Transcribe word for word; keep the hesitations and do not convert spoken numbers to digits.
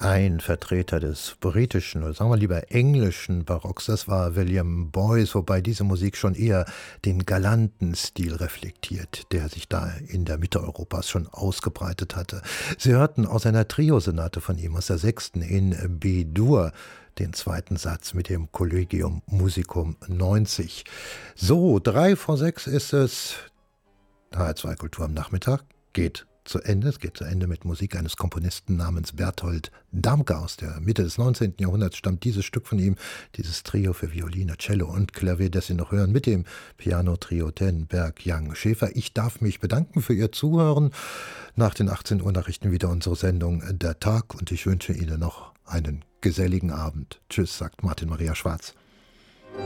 Ein Vertreter des britischen oder sagen wir lieber englischen Barocks, das war William Boyce, wobei diese Musik schon eher den galanten Stil reflektiert, der sich da in der Mitte Europas schon ausgebreitet hatte. Sie hörten aus einer Triosonate von ihm, aus der sechsten in B-Dur, den zweiten Satz mit dem Collegium Musicum neunzig. So, drei vor sechs ist es. H R zwei Kultur am Nachmittag geht zu Ende. Es geht zu Ende mit Musik eines Komponisten namens Berthold Damke. Aus der Mitte des neunzehnten Jahrhunderts stammt dieses Stück von ihm, dieses Trio für Violine, Cello und Klavier, das Sie noch hören, mit dem Piano-Trio Ten, Berg, Young, Schäfer. Ich darf mich bedanken für Ihr Zuhören. Nach den achtzehn Uhr Nachrichten wieder unsere Sendung Der Tag und ich wünsche Ihnen noch einen geselligen Abend. Tschüss, sagt Martin Maria Schwarz.